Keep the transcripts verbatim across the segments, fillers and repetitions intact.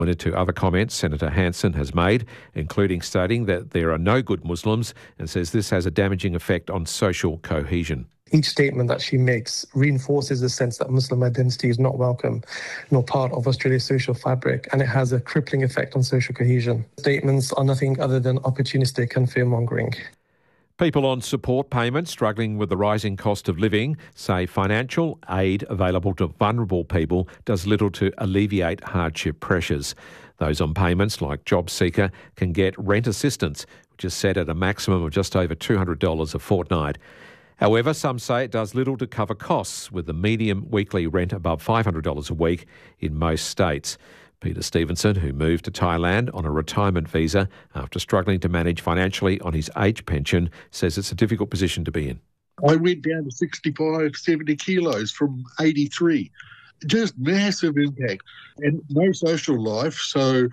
To other comments Senator Hanson has made, including stating that there are no good Muslims, and says this has a damaging effect on social cohesion. Each statement that she makes reinforces the sense that Muslim identity is not welcome, nor part of Australia's social fabric, and it has a crippling effect on social cohesion. Statements are nothing other than opportunistic and fear-mongering. People on support payments struggling with the rising cost of living say financial aid available to vulnerable people does little to alleviate hardship pressures. Those on payments like JobSeeker can get rent assistance, which is set at a maximum of just over two hundred dollars a fortnight. However, some say it does little to cover costs, with the median weekly rent above five hundred dollars a week in most states. Peter Stevenson, who moved to Thailand on a retirement visa after struggling to manage financially on his age pension, says it's a difficult position to be in. I went down to sixty-five, seventy kilos from eighty-three. Just massive impact and no social life. So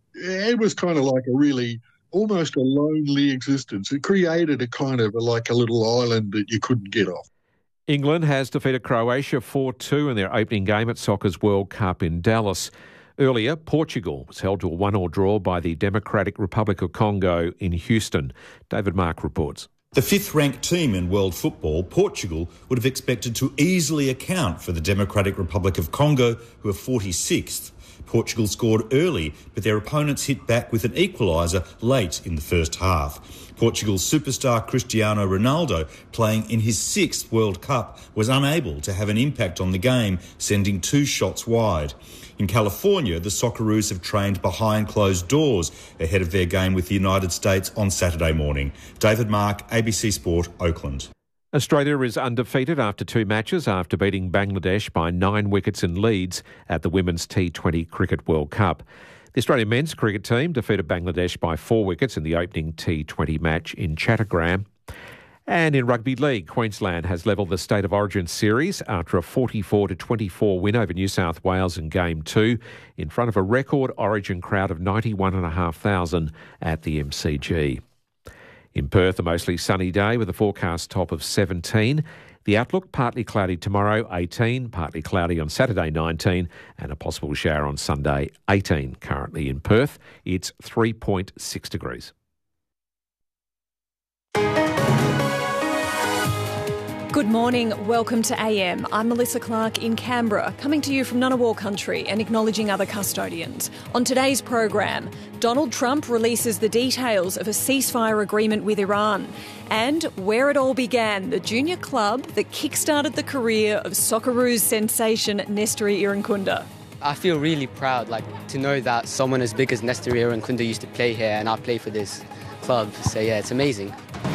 it was kind of like a really almost a lonely existence. It created a kind of a, like a little island that you couldn't get off. England has defeated Croatia four two in their opening game at Soccer's World Cup in Dallas. Earlier, Portugal was held to a one-all draw by the Democratic Republic of Congo in Houston. David Mark reports. The fifth-ranked team in world football, Portugal, would have expected to easily account for the Democratic Republic of Congo, who are forty-sixth. Portugal scored early, but their opponents hit back with an equaliser late in the first half. Portugal's superstar Cristiano Ronaldo, playing in his sixth World Cup, was unable to have an impact on the game, sending two shots wide. In California, the Socceroos have trained behind closed doors ahead of their game with the United States on Saturday morning. David Mark, A B C Sport, Oakland. Australia is undefeated after two matches after beating Bangladesh by nine wickets in Leeds at the Women's T twenty Cricket World Cup. The Australian men's cricket team defeated Bangladesh by four wickets in the opening T twenty match in Chattogram. And in Rugby League, Queensland has levelled the State of Origin series after a forty-four to twenty-four win over New South Wales in Game two in front of a record Origin crowd of ninety-one thousand five hundred at the M C G. In Perth, a mostly sunny day with a forecast top of seventeen. The outlook, partly cloudy tomorrow, eighteen, partly cloudy on Saturday, nineteen, and a possible shower on Sunday, eighteen. Currently in Perth, it's three point six degrees. Good morning, welcome to A M. I'm Melissa Clark in Canberra, coming to you from Ngunnawal country and acknowledging other custodians. On today's program, Donald Trump releases the details of a ceasefire agreement with Iran, and where it all began, the junior club that kick-started the career of Socceroos sensation Nestory Irankunda. I feel really proud, like, to know that someone as big as Nestory Irankunda used to play here and I play for this club. So yeah, it's amazing.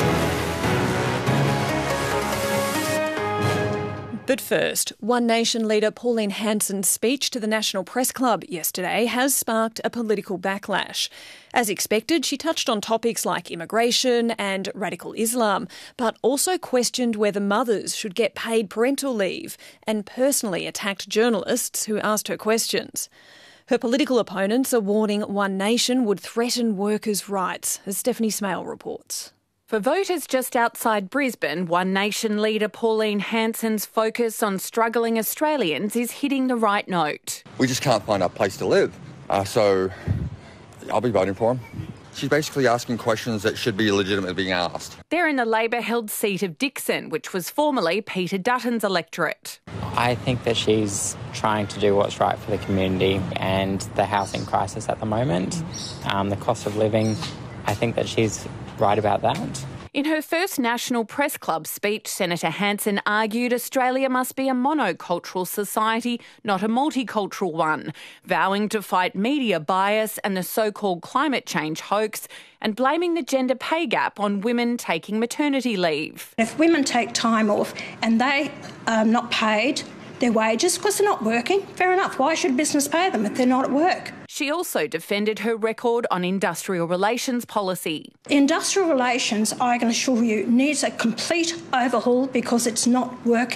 But first, One Nation leader Pauline Hanson's speech to the National Press Club yesterday has sparked a political backlash. As expected, she touched on topics like immigration and radical Islam, but also questioned whether mothers should get paid parental leave and personally attacked journalists who asked her questions. Her political opponents are warning One Nation would threaten workers' rights, as Stephanie Smale reports. For voters just outside Brisbane, One Nation leader Pauline Hanson's focus on struggling Australians is hitting the right note. We just can't find a place to live, uh, so I'll be voting for him. She's basically asking questions that should be legitimately being asked. They're in the Labor-held seat of Dixon, which was formerly Peter Dutton's electorate. I think that she's trying to do what's right for the community and the housing crisis at the moment, um, the cost of living. I think that she's right about that. In her first National Press Club speech, Senator Hanson argued Australia must be a monocultural society, not a multicultural one, vowing to fight media bias and the so-called climate change hoax and blaming the gender pay gap on women taking maternity leave. If women take time off and they are not paid their wages because they're not working, fair enough. Why should business pay them if they're not at work? She also defended her record on industrial relations policy. Industrial relations, I can assure you, needs a complete overhaul because it's not working.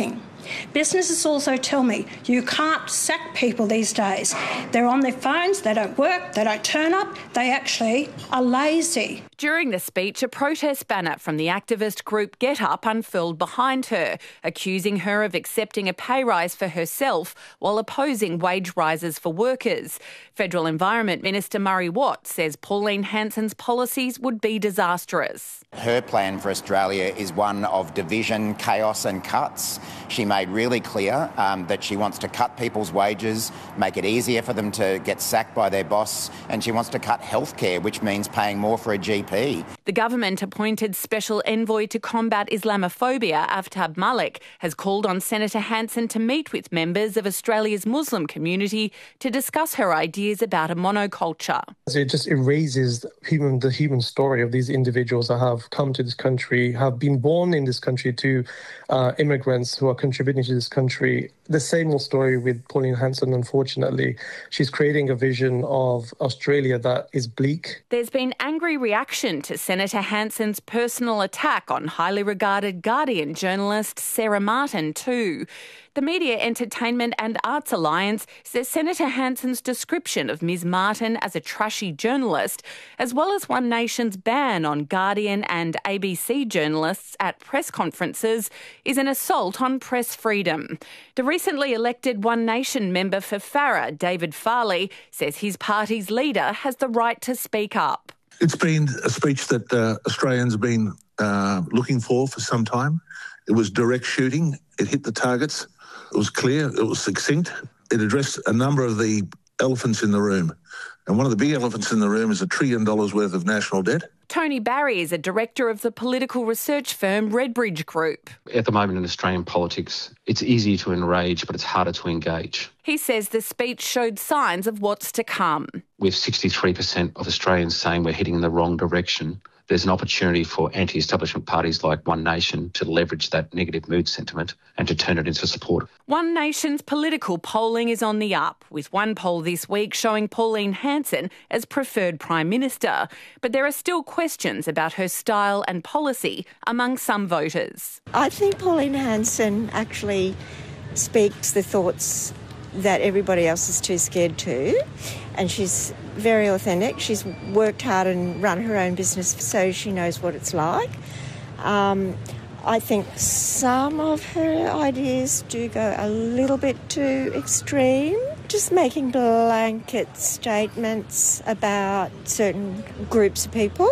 Businesses also tell me you can't sack people these days. They're on their phones, they don't work, they don't turn up, they actually are lazy. During the speech, a protest banner from the activist group Get Up unfurled behind her, accusing her of accepting a pay rise for herself while opposing wage rises for workers. Federal Environment Minister Murray Watt says Pauline Hanson's policies would be disastrous. Her plan for Australia is one of division, chaos and cuts. She made really clear um, that she wants to cut people's wages, make it easier for them to get sacked by their boss, and she wants to cut healthcare, which means paying more for a G P. The government-appointed Special Envoy to Combat Islamophobia, Aftab Malik, has called on Senator Hanson to meet with members of Australia's Muslim community to discuss her ideas about a monoculture. It just erases human, the human story of these individuals that have come to this country, have been born in this country, to uh, immigrants who are contributing to this country. The same old story with Pauline Hanson, unfortunately. She's creating a vision of Australia that is bleak. There's been angry reaction to Senator Hanson's personal attack on highly regarded Guardian journalist Sarah Martin too. The Media, Entertainment and Arts Alliance says Senator Hanson's description of Miz Martin as a trashy journalist, as well as One Nation's ban on Guardian and A B C journalists at press conferences, is an assault on press freedom. The recently elected One Nation member for Farrer, David Farley, says his party's leader has the right to speak up. It's been a speech that uh, Australians have been uh, looking for for some time. It was direct shooting. It hit the targets. It was clear. It was succinct. It addressed a number of the elephants in the room. And one of the big elephants in the room is a trillion dollars worth of national debt. Tony Barry is a director of the political research firm Redbridge Group. At the moment in Australian politics, it's easier to enrage, but it's harder to engage. He says the speech showed signs of what's to come. With sixty-three percent of Australians saying we're heading in the wrong direction, there's an opportunity for anti-establishment parties like One Nation to leverage that negative mood sentiment and to turn it into support. One Nation's political polling is on the up, with one poll this week showing Pauline Hanson as preferred Prime Minister. But there are still questions about her style and policy among some voters. I think Pauline Hanson actually speaks the thoughts that everybody else is too scared to, and she's very authentic. She's worked hard and run her own business, so she knows what it's like. Um, I think some of her ideas do go a little bit too extreme, just making blanket statements about certain groups of people.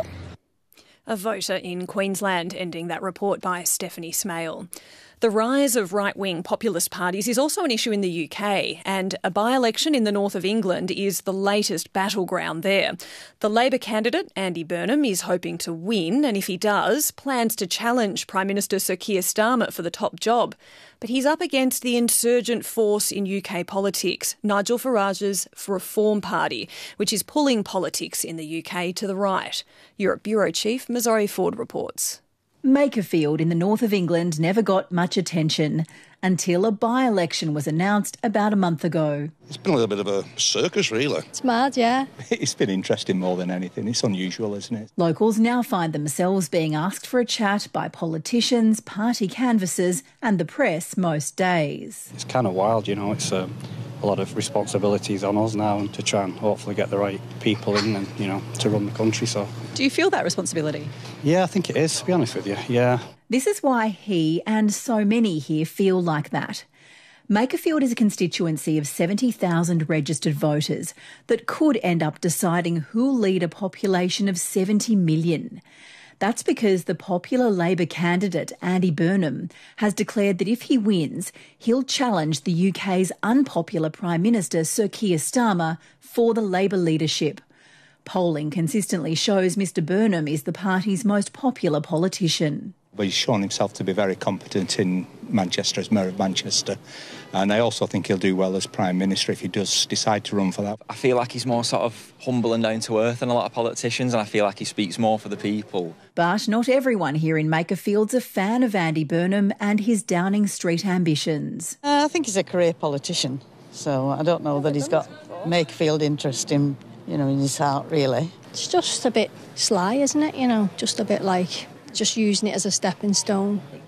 A voter in Queensland, ending that report by Stephanie Smale. The rise of right-wing populist parties is also an issue in the U K, and a by-election in the north of England is the latest battleground there. The Labor candidate, Andy Burnham, is hoping to win, and if he does, plans to challenge Prime Minister Sir Keir Starmer for the top job. But he's up against the insurgent force in U K politics, Nigel Farage's Reform Party, which is pulling politics in the U K to the right. Europe Bureau Chief Missouri Ford reports. Makerfield in the north of England never got much attention until a by-election was announced about a month ago. It's been a little bit of a circus, really. It's mad, yeah. It's been interesting more than anything. It's unusual, isn't it? Locals now find themselves being asked for a chat by politicians, party canvassers and the press most days. It's kind of wild, you know. It's uh, a lot of responsibilities on us now to try and hopefully get the right people in and, you know, to run the country. So, do you feel that responsibility? Yeah, I think it is, to be honest with you, yeah. This is why he and so many here feel like that. Makerfield is a constituency of seventy thousand registered voters that could end up deciding who'll lead a population of seventy million. That's because the popular Labor candidate, Andy Burnham, has declared that if he wins, he'll challenge the U K's unpopular Prime Minister, Sir Keir Starmer, for the Labor leadership. Polling consistently shows Mr Burnham is the party's most popular politician. But he's shown himself to be very competent in Manchester as Mayor of Manchester. And I also think he'll do well as Prime Minister if he does decide to run for that. I feel like he's more sort of humble and down to earth than a lot of politicians, and I feel like he speaks more for the people. But not everyone here in Makerfield's a fan of Andy Burnham and his Downing Street ambitions. Uh, I think he's a career politician, so I don't know that he's got Makerfield interest in, you know, in his heart, really. It's just a bit sly, isn't it? You know, just a bit like just using it as a stepping stone.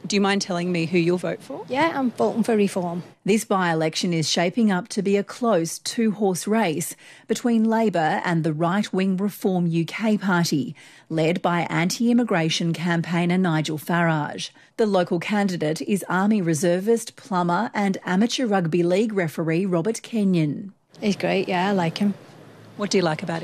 Do you mind telling me who you'll vote for? Yeah, I'm voting for reform. This by-election is shaping up to be a close two-horse race between Labor and the right-wing Reform U K party, led by anti-immigration campaigner Nigel Farage. The local candidate is Army reservist, plumber and amateur rugby league referee Robert Kenyon. He's great, yeah, I like him. What do you like about him?